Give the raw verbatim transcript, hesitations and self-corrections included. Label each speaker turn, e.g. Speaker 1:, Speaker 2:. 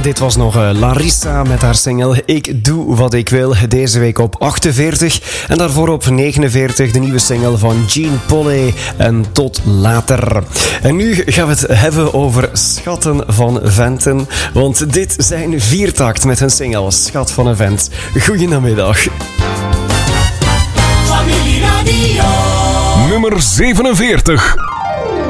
Speaker 1: dit was nog uh, Larissa met haar single Ik Doe Wat Ik Wil. Deze week op achtenveertig. En daarvoor op negenenveertig de nieuwe single van Jean Polly. En Tot Later. En nu gaan we het hebben over Schatten van Venten. Want dit zijn Viertakt met hun single Schat van een Vent. Goedenamiddag.
Speaker 2: Familie Radio.
Speaker 3: Nummer zevenenveertig.